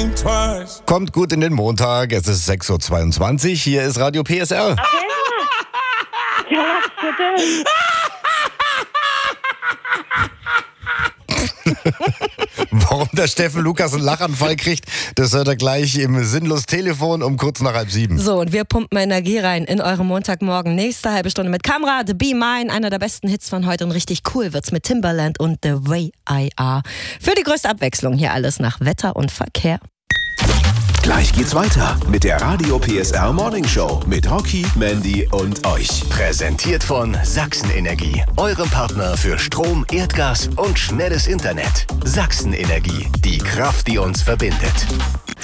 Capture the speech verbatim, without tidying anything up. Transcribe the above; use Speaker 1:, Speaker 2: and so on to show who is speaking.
Speaker 1: Kommt gut in den Montag, es ist sechs Uhr zweiundzwanzig, hier ist Radio P S R.
Speaker 2: Okay. Ja, bitte.
Speaker 1: Warum der Steffen Lukas einen Lachanfall kriegt, das hört er gleich im Sinnlos Telefon um kurz nach halb sieben.
Speaker 3: So, und wir pumpen Energie rein in eure Montagmorgen. Nächste halbe Stunde mit Kamera, The Be Mine, einer der besten Hits von heute, und richtig cool wird's mit Timbaland und The Way I Are. Für die größte Abwechslung hier alles nach Wetter und Verkehr.
Speaker 4: Gleich geht's weiter mit der Radio P S R Morning Show mit Rocky, Mandy und euch.
Speaker 5: Präsentiert von Sachsenenergie, eurem Partner für Strom, Erdgas und schnelles Internet. Sachsenenergie, die Kraft, die uns verbindet.